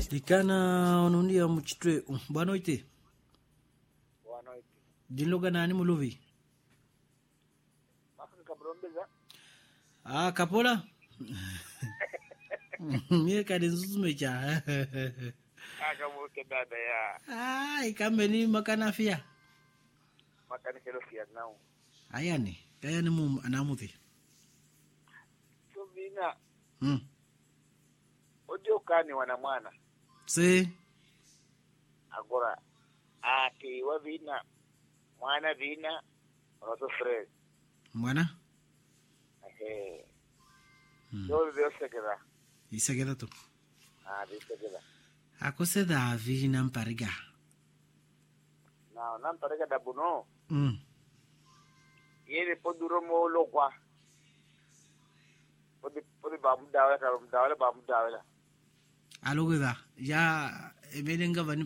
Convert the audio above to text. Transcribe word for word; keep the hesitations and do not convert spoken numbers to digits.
Dikana onunia muchitwe. Boa noite. Boa noite. Dinloga nani muluvi? Maka kabrombeza? Ah, kapola? Mie kadinzuzu mecha. Aka muke dada ya. Ah, ikameni makana fia. Makani kelo fia nao. Ayani, kaya ni mu anamuti. So vina. Hmm. Odio kani wana mwana. Se. Agora. Ati wa vina. Mwana vina. Roto Fred. Mwana? Ehe. Hmm. Yo veo sekera. Isegeda tu. Ah, di sekera. Ako se da vina mpariga. Na nan parega da buno. Hmm. Yele poduro mo lokwa. Podi podi bamu dawala karum dawala bamu dawala. Alo gida. Ya ebedenga vani